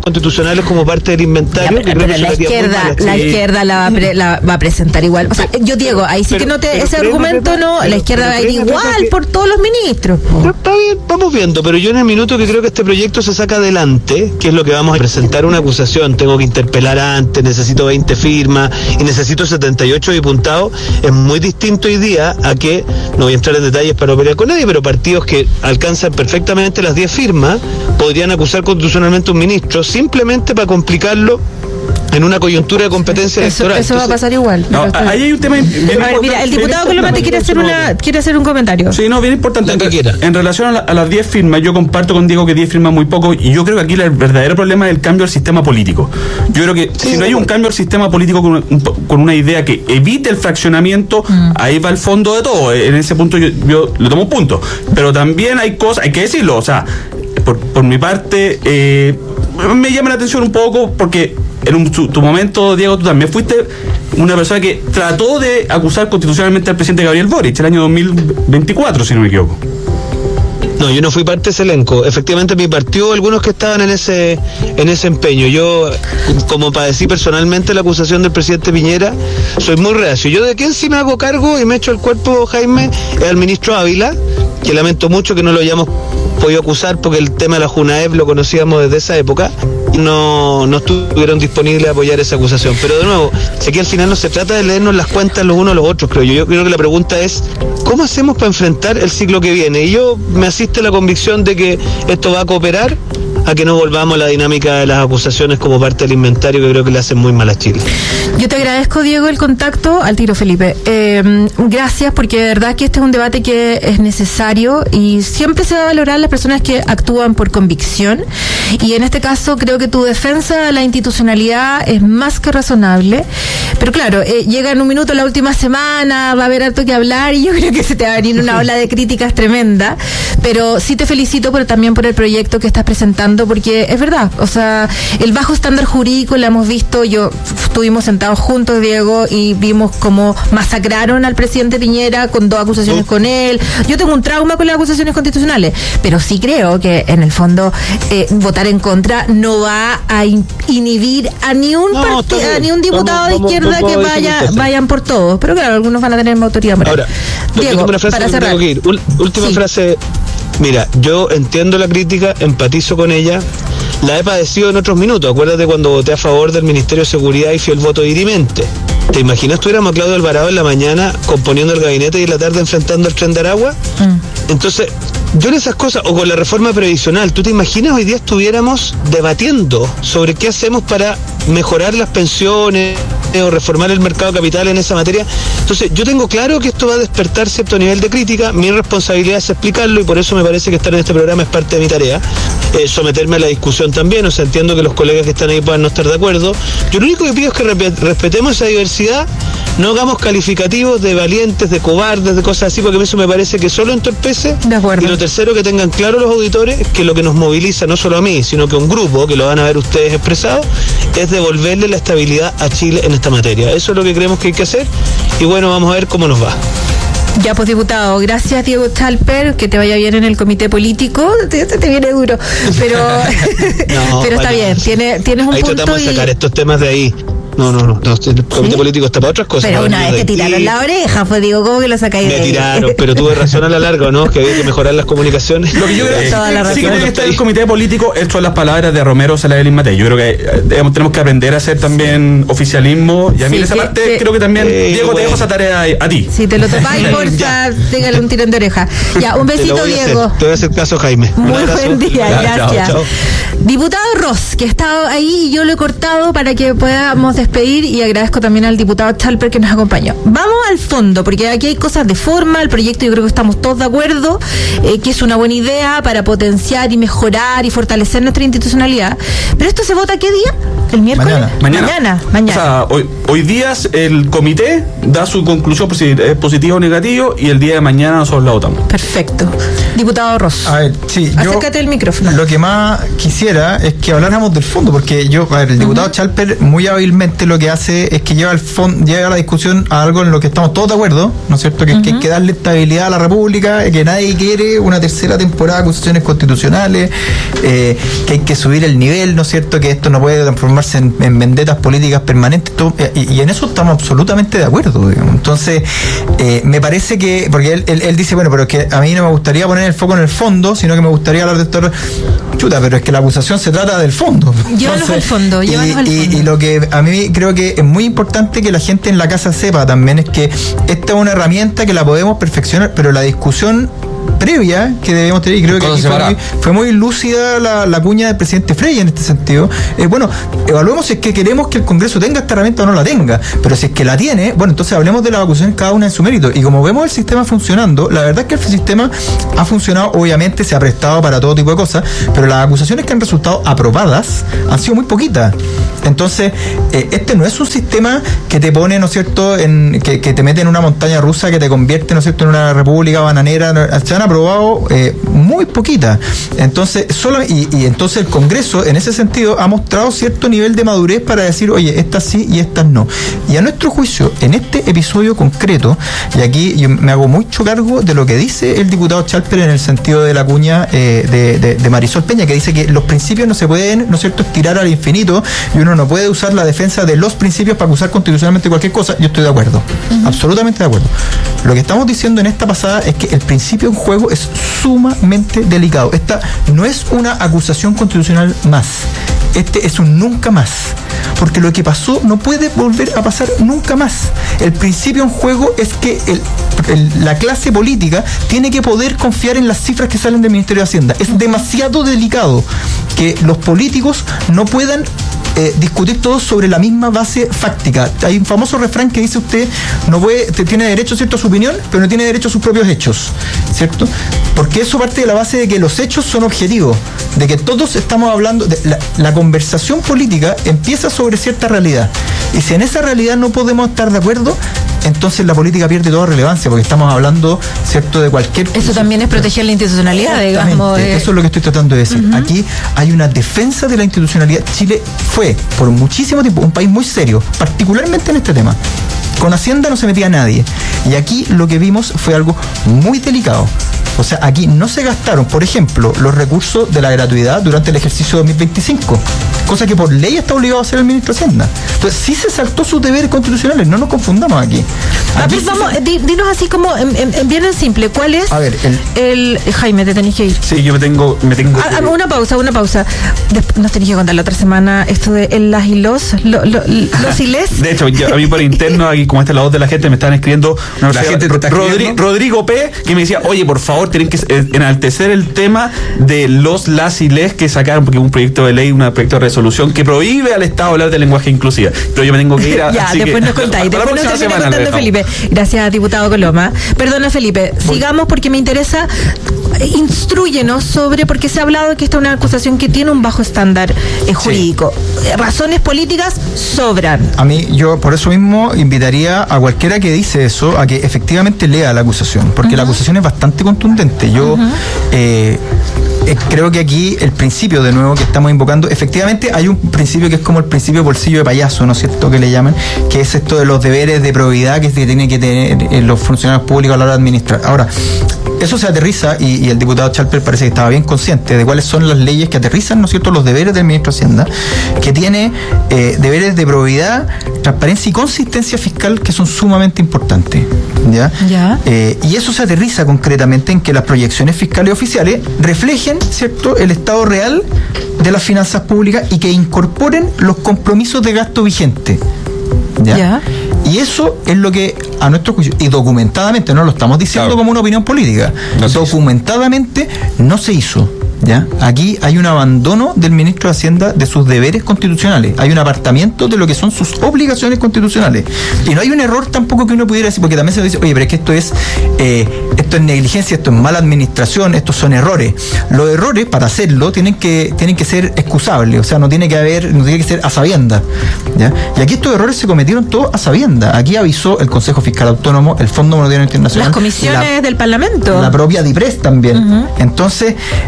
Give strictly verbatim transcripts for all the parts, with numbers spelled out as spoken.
constitucionales como parte del inventario. Ya, pero, que pero la izquierda, la sí. izquierda la va, a pre, la va a presentar igual. O sea, yo Diego, ahí sí pero, que no te, ese argumento Pepa, no, pero, la izquierda va a ir igual que, por todos los ministros. No, está bien, vamos viendo, pero yo en el minuto que creo que este proyecto se saca adelante, que es lo que vamos a presentar una acusación, tengo que interpelar antes, necesito veinte firmas y necesito setenta y ocho diputados, es muy distinto hoy día a que, no voy a entrar en detalles para no pelear con nadie, pero partidos que alcanzan perfectamente las diez firmas podrían acusar constitucionalmente a un ministro simplemente para complicarlo en una coyuntura de competencia eso, electoral. Eso Entonces, va a pasar igual. No, ahí hay un tema bien a ver, mira, el diputado Colomate quiere hacer una quiere hacer un comentario. Sí, no, bien importante. En, re, en relación a, la, a las diez firmas, yo comparto con Diego que diez firmas muy poco, y yo creo que aquí el verdadero problema es el cambio del sistema político. Yo creo que sí, si no hay un cambio del sistema político con, con una idea que evite el fraccionamiento, mm. ahí va el fondo de todo. En ese punto yo, yo le tomo un punto. Pero también hay cosas, hay que decirlo, o sea, por, por mi parte, eh, me llama la atención un poco porque en un, tu, tu momento, Diego, tú también fuiste una persona que trató de acusar constitucionalmente al presidente Gabriel Boric el año dos mil veinticuatro, si no me equivoco. No, yo no fui parte de ese elenco. Efectivamente, mi partido, algunos que estaban en ese en ese empeño. Yo, como padecí personalmente la acusación del presidente Piñera, soy muy reacio. Yo de quién sí me hago cargo y me echo el cuerpo, Jaime, es al ministro Ávila, que lamento mucho que no lo hayamos podido acusar porque el tema de la Junaep lo conocíamos desde esa época y no, no estuvieron disponibles a apoyar esa acusación. Pero de nuevo, sé que al final no se trata de leernos las cuentas los unos a los otros, creo yo. Yo creo que la pregunta es, ¿cómo hacemos para enfrentar el ciclo que viene? Y yo me asiste la convicción de que esto va a cooperar a que no volvamos a la dinámica de las acusaciones como parte del inventario, que creo que le hacen muy mal a Chile. Yo te agradezco, Diego, el contacto. Al tiro, Felipe. Eh, gracias, porque de verdad que este es un debate que es necesario y siempre se va a valorar las personas que actúan por convicción. Y en este caso creo que tu defensa de la institucionalidad es más que razonable. Pero claro, eh, llega en un minuto la última semana, va a haber harto que hablar y yo creo que se te va a venir una ola de críticas tremenda. Pero sí te felicito, pero también por el proyecto que estás presentando, porque es verdad, o sea, el bajo estándar jurídico lo hemos visto, yo estuvimos sentados juntos, Diego, y vimos cómo masacraron al presidente Piñera con dos acusaciones oh. con él. Yo tengo un trauma con las acusaciones constitucionales, pero sí creo que en el fondo eh, votar en contra no va a in- inhibir a ni un no, part- a ni un diputado vamos, de izquierda vamos, vamos, que vaya vayan por todos, pero claro, algunos van a tener más autoridad moral. Ahora, Diego, una frase para cerrar. Tengo que ir. Ul- última sí. frase. Mira, yo entiendo la crítica, empatizo con ella, la he padecido en otros minutos. Acuérdate cuando voté a favor del Ministerio de Seguridad y fui el voto dirimente. ¿Te imaginas tuviéramos a Claudio Alvarado en la mañana componiendo el gabinete y en la tarde enfrentando el tren de Aragua? Mm. Entonces, yo en esas cosas, o con la reforma previsional, ¿tú te imaginas hoy día estuviéramos debatiendo sobre qué hacemos para mejorar las pensiones o reformar el mercado de capital en esa materia? Entonces, yo tengo claro que esto va a despertar cierto nivel de crítica, mi responsabilidad es explicarlo y por eso me parece que estar en este programa es parte de mi tarea, eh, someterme a la discusión también, o sea, entiendo que los colegas que están ahí puedan no estar de acuerdo. Yo lo único que pido es que rep- respetemos esa diversidad, no hagamos calificativos de valientes, de cobardes, de cosas así, porque eso me parece que solo entorpece. De acuerdo. Y lo tercero, que tengan claro los auditores que lo que nos moviliza, no solo a mí, sino que a un grupo, que lo van a ver ustedes expresado, es devolverle la estabilidad a Chile en esta materia. Eso es lo que creemos que hay que hacer y bueno, vamos a ver cómo nos va. Ya, pues, diputado, gracias, Diego Chalper, que te vaya bien en el comité político. Te, te viene duro, pero no, pero está bien, tiene, tienes un ahí punto. Ahí tratamos de sacar y... estos temas de ahí. No, no, no, no, el comité ¿Sí? político está para otras cosas. Pero una vez te tiraron la oreja, pues digo, ¿cómo que lo sacáis de ahí? Me tiraron, pero tuve razón a la larga, ¿no? Que había que mejorar las comunicaciones. Lo que yo creo eh, que sí que tiene que estar el comité político, esto son las palabras de Romero Saladín Matei. Yo creo que digamos, tenemos que aprender a hacer también oficialismo. Y a mí sí, en esa que, parte que, creo que también, eh, Diego, bueno. te dejo esa tarea a, a ti. Si te lo topáis, porfa, pégale un tirón de oreja. Ya, un besito, te Diego. Te voy a hacer caso, Jaime. Muy buen día, ya, gracias. chao, chao. Diputado Ross, que ha estado ahí y yo lo he cortado para que podamos despedir y agradezco también al diputado Chalper que nos acompañó. Vamos al fondo, porque aquí hay cosas de forma, el proyecto yo creo que estamos todos de acuerdo, eh, que es una buena idea para potenciar y mejorar y fortalecer nuestra institucionalidad. Pero esto se vota ¿qué día? ¿El miércoles? Mañana. Mañana. Mañana. Mañana. O sea, hoy, hoy día el comité da su conclusión si es positivo o negativo y el día de mañana nosotros la votamos. Perfecto. Diputado Ross. A ver, sí, acércate yo, el micrófono. Lo que más quisiera quisiera es que habláramos del fondo, porque yo, a ver, el diputado uh-huh. Chalper muy hábilmente lo que hace es que lleva el fondo, lleva la discusión a algo en lo que estamos todos de acuerdo, ¿no es cierto? Que, uh-huh. que hay que darle estabilidad a la República, que nadie quiere una tercera temporada de acusaciones constitucionales, eh, que hay que subir el nivel, ¿no es cierto? Que esto no puede transformarse en, en vendetas políticas permanentes, todo, y, y en eso estamos absolutamente de acuerdo, digamos. Entonces, eh, me parece que, porque él, él, él dice, bueno, pero es que a mí no me gustaría poner el foco en el fondo, sino que me gustaría hablar de esto. Chuta, pero es que la acusación se trata del fondo. Llévanos al fondo, llévanos al fondo. Y, y lo que a mí creo que es muy importante que la gente en la casa sepa también es que esta es una herramienta que la podemos perfeccionar, pero la discusión previa que debemos tener, y creo que aquí fue, muy, fue muy lúcida la, la cuña del presidente Frey en este sentido. Eh, bueno, evaluemos si es que queremos que el Congreso tenga esta herramienta o no la tenga, pero si es que la tiene, bueno, entonces hablemos de las acusaciones cada una en su mérito. Y como vemos el sistema funcionando, la verdad es que el sistema ha funcionado, obviamente se ha prestado para todo tipo de cosas, pero las acusaciones que han resultado aprobadas han sido muy poquitas. Entonces, eh, este no es un sistema que te pone, ¿no es cierto?, en, que, que te mete en una montaña rusa, que te convierte, ¿no es cierto?, en una república bananera. Se han aprobado eh, muy poquitas. Entonces, solo, y, y entonces el Congreso, en ese sentido, ha mostrado cierto nivel de madurez para decir, oye, estas sí y estas no. Y a nuestro juicio, en este episodio concreto, y aquí yo me hago mucho cargo de lo que dice el diputado Chalper en el sentido de la cuña eh, de, de, de Marisol Peña, que dice que los principios no se pueden, ¿no es cierto?, estirar al infinito, y uno no puede usar la defensa de los principios para acusar constitucionalmente cualquier cosa. Yo estoy de acuerdo, uh-huh. absolutamente de acuerdo. Lo que estamos diciendo en esta pasada es que el principio en juego es sumamente delicado. Esta no es una acusación constitucional más. Este es un nunca más. Porque lo que pasó no puede volver a pasar nunca más. El principio en juego es que el, el, la clase política tiene que poder confiar en las cifras que salen del Ministerio de Hacienda. Es demasiado delicado que los políticos no puedan Eh, discutir todos sobre la misma base fáctica. Hay un famoso refrán que dice usted no puede, te tiene derecho, ¿cierto?, a su opinión, pero no tiene derecho a sus propios hechos, ¿cierto? Porque eso parte de la base de que los hechos son objetivos, de que todos estamos hablando, de la, la conversación política empieza sobre cierta realidad, y si en esa realidad no podemos estar de acuerdo, entonces la política pierde toda relevancia, porque estamos hablando, ¿cierto?, de cualquier... Eso también es proteger la institucionalidad, digamos. Eh. Eso es lo que estoy tratando de decir. Uh-huh. Aquí hay una defensa de la institucionalidad. Chile fue, por muchísimo tiempo, un país muy serio, particularmente en este tema. Con Hacienda no se metía nadie. Y aquí lo que vimos fue algo muy delicado. O sea, aquí no se gastaron, por ejemplo, los recursos de la gratuidad durante el ejercicio dos mil veinticinco, cosa que por ley está obligado a hacer el ministro de Hacienda. Entonces, sí se saltó sus deberes constitucionales, no nos confundamos aquí. aquí a ver, vamos, se... dinos así como, en, en, bien en simple, ¿cuál es? A ver, el... el... Jaime, te tenés que ir. Sí, yo me tengo... Me tengo ah, que... Una pausa, una pausa. Después nos tenés que contar la otra semana esto de el, las y los, lo, lo, los y les. De hecho, yo, a mí por interno, aquí como esta es la voz de la gente, me están escribiendo, no, la gente Rodri- escribiendo. Rodrigo P, que me decía, oye, por favor, tienen que enaltecer el tema de los, las y les que sacaron, porque es un proyecto de ley, un proyecto de resolución que prohíbe al Estado hablar de lenguaje inclusiva. Pero yo me tengo que ir a... Ya, después que, nos contáis. Después nos termina semana, contando Felipe. Gracias, diputado Coloma. Perdona, Felipe. Voy. Sigamos porque me interesa. Instrúyenos sobre, porque se ha hablado de que esta es una acusación que tiene un bajo estándar eh, jurídico. Sí. Razones políticas sobran. A mí, yo por eso mismo invitaría a cualquiera que dice eso a que efectivamente lea la acusación, porque uh-huh. la acusación es bastante contundente. Yo uh-huh. eh, eh, creo que aquí el principio, de nuevo, que estamos invocando, efectivamente hay un principio que es como el principio bolsillo de payaso, ¿no es cierto?, que le llaman, que es esto de los deberes de probidad que tienen que tener los funcionarios públicos a la hora de administrar. Ahora, eso se aterriza, y, y el diputado Chalper parece que estaba bien consciente de cuáles son las leyes que aterrizan, ¿no es cierto?, los deberes del ministro de Hacienda, que tiene eh, deberes de probidad, transparencia y consistencia fiscal que son sumamente importantes. ¿Ya? ¿Ya? Eh, y eso se aterriza concretamente en que las proyecciones fiscales oficiales reflejen, ¿cierto?, el estado real de las finanzas públicas y que incorporen los compromisos de gasto vigente. ¿Ya? ¿Ya? Y eso es lo que, a nuestro juicio, y documentadamente, no lo estamos diciendo claro. como una opinión política, no documentadamente no se hizo. ¿Ya? Aquí hay un abandono del ministro de Hacienda de sus deberes constitucionales, hay un apartamiento de lo que son sus obligaciones constitucionales, y no hay un error tampoco que uno pudiera decir, porque también se dice, oye, pero es que esto es eh, esto es negligencia, esto es mala administración, estos son errores. Los errores, para hacerlo, tienen que tienen que ser excusables, o sea, no tiene que haber, no tiene que ser a sabiendas, ¿ya? Y aquí estos errores se cometieron todos a sabiendas. Aquí avisó el Consejo Fiscal Autónomo, el Fondo Monetario Internacional, las comisiones la, del Parlamento, la propia DIPRES también. Uh-huh. Entonces, eh,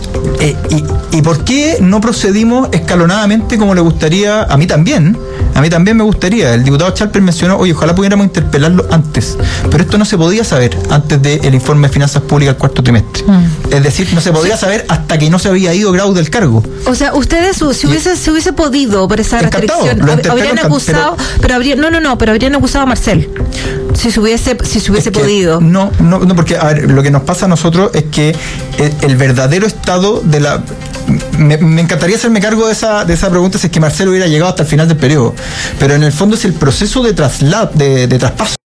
eh, y, ¿y por qué no procedimos escalonadamente como le gustaría? A mí también, a mí también me gustaría. El diputado Chalper mencionó, oye, ojalá pudiéramos interpelarlo antes, pero esto no se podía saber antes del informe de finanzas públicas del cuarto trimestre. Mm. Es decir, no se podía saber hasta que no se había ido Grau del cargo. O sea, ustedes, si hubiese, si hubiese podido por esa restricción, hab, habrían acusado, pero, pero habrían, no, no, no, pero habrían acusado a Marcel. Si se hubiese, si se hubiese podido. No, no, no, porque a ver, lo que nos pasa a nosotros es que el, el verdadero estado de la. Me, me encantaría hacerme cargo de esa, de esa pregunta si es que Marcelo hubiera llegado hasta el final del periodo, pero en el fondo es el proceso de traslado, de, de traspaso